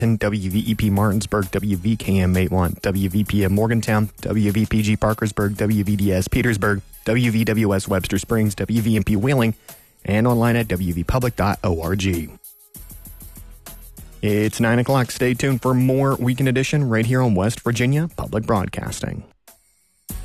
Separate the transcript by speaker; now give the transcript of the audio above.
Speaker 1: WVEP Martinsburg, WVKM Matewan, WVPM Morgantown, WVPG Parkersburg, WVDS Petersburg, WVWS Webster Springs, WVMP Wheeling, and online at wvpublic.org. It's 9 o'clock. Stay tuned for more Weekend Edition right here on West Virginia Public Broadcasting.